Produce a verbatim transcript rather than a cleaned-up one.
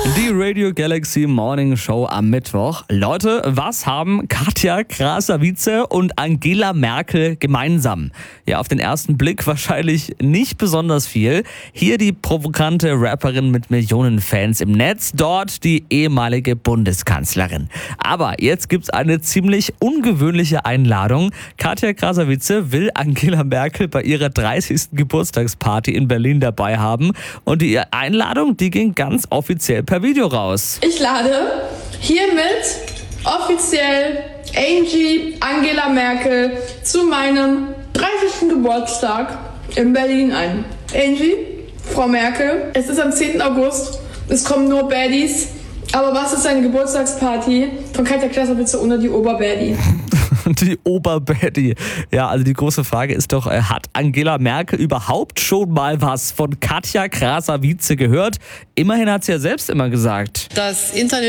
Die Radio Galaxy Morning Show am Mittwoch. Leute, was haben Katja Krasavice und Angela Merkel gemeinsam? Ja, auf den ersten Blick wahrscheinlich nicht besonders viel. Hier die provokante Rapperin mit Millionen Fans im Netz, dort die ehemalige Bundeskanzlerin. Aber jetzt gibt's eine ziemlich ungewöhnliche Einladung. Katja Krasavice will Angela Merkel bei ihrer dreißigsten Geburtstagsparty in Berlin dabei haben. Und die Einladung, die ging ganz offiziell per Video raus. Ich lade hiermit offiziell Angie Angela Merkel zu meinem dreißigsten Geburtstag in Berlin ein. Angie, Frau Merkel, es ist am zehnten August, es kommen nur Baddies, aber was ist eine Geburtstagsparty von Katja Krasavice ohne die Oberbaddy? Die Oberbaddy. Ja, also die große Frage ist doch, hat Angela Merkel überhaupt schon mal was von Katja Krasavice gehört? Immerhin hat sie ja selbst immer gesagt. Das Internet